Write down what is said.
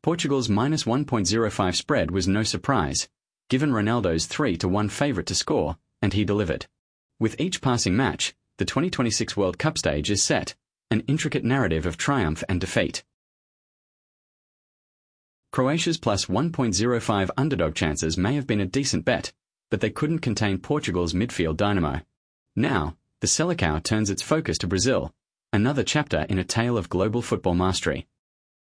Portugal's -1.05 spread was no surprise, given Ronaldo's 3-1 favourite to score, and he delivered. With each passing match, the 2026 World Cup stage is set, an intricate narrative of triumph and defeat. Croatia's +1.05 underdog chances may have been a decent bet, but they couldn't contain Portugal's midfield dynamo. Now, the Seleção turns its focus to Brazil, another chapter in a tale of global football mastery.